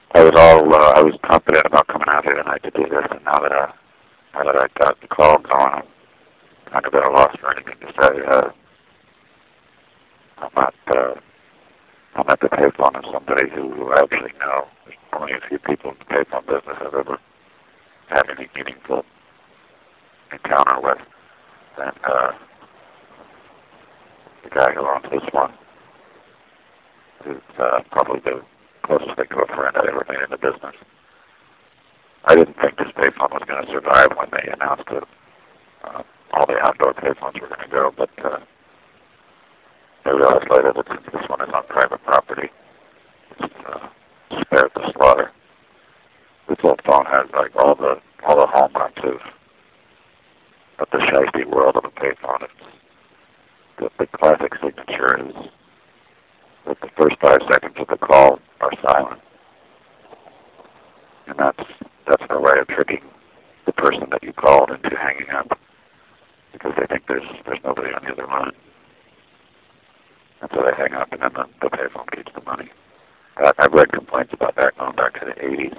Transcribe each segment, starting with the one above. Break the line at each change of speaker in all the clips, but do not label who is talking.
I was confident about coming out here tonight to do this, and now that I got the call going, I'm kind of at a loss for anything to say. I'm not, I'm at the payphone of somebody who I actually know. There's only a few people in the payphone business I've ever had any meaningful encounter with, and the guy who owns this one is probably the closest thing to a friend I ever made in the business. I didn't think this payphone was going to survive when they announced that all the outdoor payphones were going to go, but I realized later that since this one is on private property, it's spared the slaughter. This old phone has like all the home runs of the shiesty world of a payphone. The classic signature is that the first 5 seconds of the call are silent, and that's their way of tricking the person that you called into hanging up, because they think there's nobody on the other line, and so they hang up, and then the payphone keeps the money. I've read complaints about that going back to the 80s,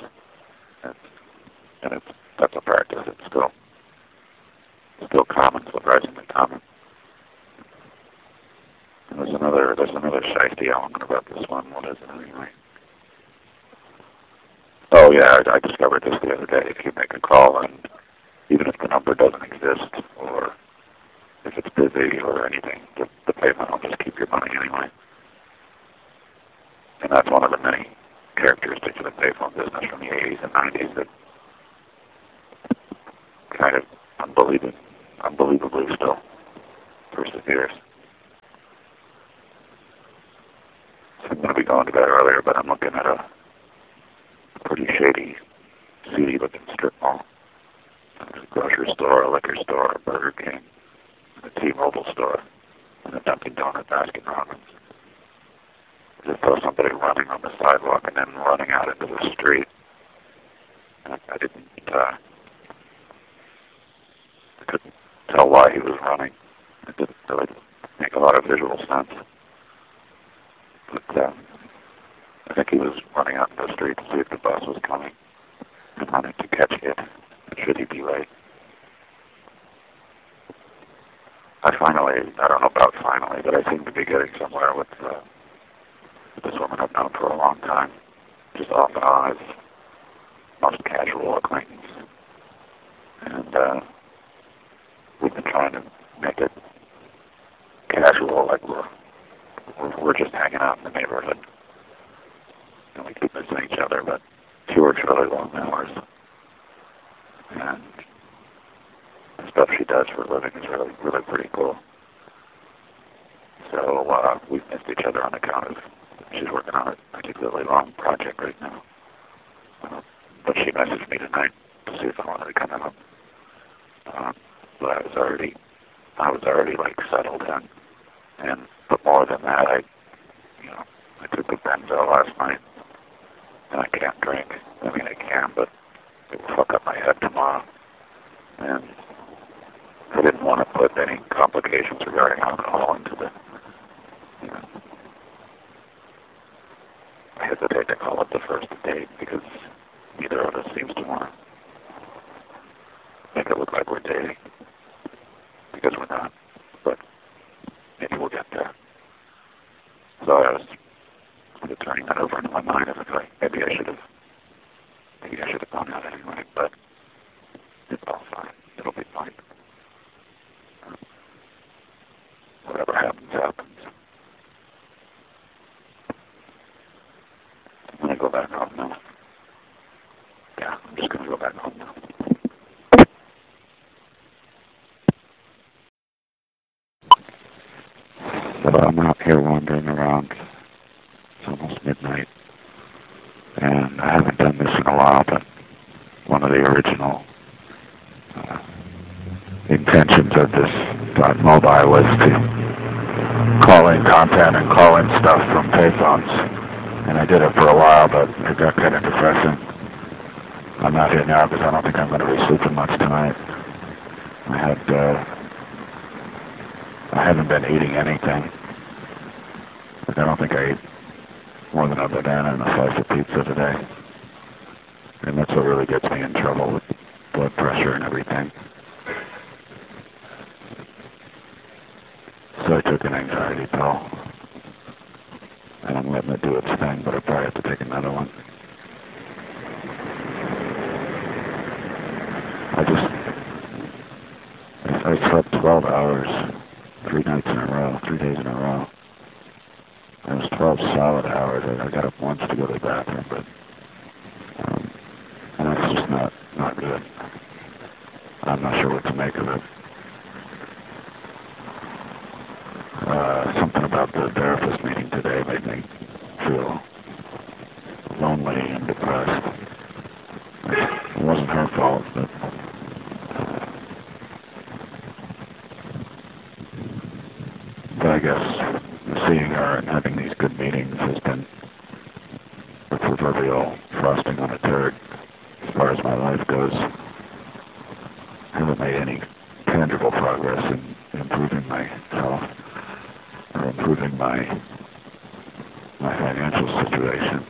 and that's a practice. It's still common, surprisingly common. And there's another shiesty element about this one. What is it anyway? Oh yeah, I discovered this the other day. If you make a call, and even if the number doesn't exist, or if it's busy or anything, the payphone will just keep your money anyway. And that's one of the many characteristics of the payphone business from the 80s and 90s that kind of unbelievably still perseveres. So I'm going to be going to bed earlier, but I'm looking at a pretty shady, seedy-looking strip mall. There's a grocery store, a liquor store, a Burger King, and a T-Mobile store, and a Dunkin' Donut, Baskin Robbins. As if there was somebody running on the sidewalk and then running out into the street. And I couldn't tell why he was running. It didn't really make a lot of visual sense. But I think he was running out in the street to see if the bus was coming and running to catch it, should he be late. I don't know about finally, but I seem to be getting somewhere with this woman I've known for a long time, just off and on as most casual acquaintance. And we've been trying to make it casual, like we're just hanging out in the neighborhood. And we keep missing each other, but she works really long hours. And the stuff she does for a living is really, really pretty cool. So we've missed each other on account of she's working on a particularly long project right now. But she messaged me tonight to see if I wanted to come out. But I was already like settled in. But more than that, I took a benzo last night, and I can't drink. I mean, I can, but it will fuck up my head tomorrow. And I didn't want to put any complications regarding alcohol into the, I hesitate to call it the first date because neither of us seems to want to make it look like we're dating, because we're not, but maybe we'll get there. So I was turning that over into my mind. I was like, maybe I should have gone out anyway, but it's all fine. It'll be fine. Whatever happens, happens. I'm going to go back home now. Yeah, I'm just going to go back home now. So I'm out here wandering around. It's almost midnight. And I haven't done this in a while, but one of the original intentions of this .mobile was to call in content and call in stuff from payphones. And I did it for a while, but it got kind of depressing. I'm out here now because I don't think I'm going to be sleeping much tonight. I haven't been eating anything. Like, I don't think I ate more than a banana and a slice of pizza today. And that's what really gets me in trouble with blood pressure and everything. So I took an anxiety pill. And I'm letting it do its thing, but I probably have to take another one. I slept 12 hours, 3 nights in a row, 3 days in a row. It was 12 solid hours. I got up once to go to the bathroom, but and that's just not good. I'm not sure what to make of it. Something about the therapist meeting today made me feel lonely and depressed. It wasn't her fault, but I guess seeing her and having these good meetings has been the proverbial frosting on a turd as far as my life goes. I haven't made any tangible progress in improving my health or improving my financial situation.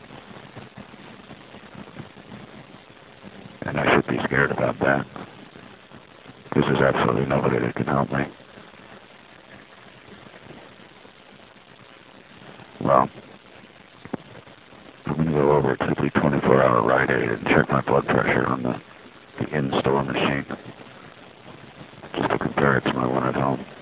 And I should be scared about that, because there's absolutely nobody that can help me. Well, I'm going to go over to the 24-hour Rite Aid and check my blood pressure on the in-store machine, just to compare it to my one at home.